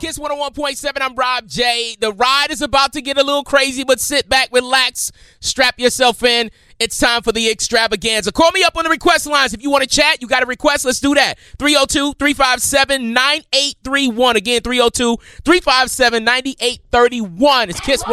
Kiss 101.7, I'm Rob J. The ride is about to get a little crazy, but sit back, relax, strap yourself in. It's time for the extravaganza. Call me up on the request lines. If you want to chat, you got a request, let's do that. 302-357-9831. Again, 302-357-9831. It's Kiss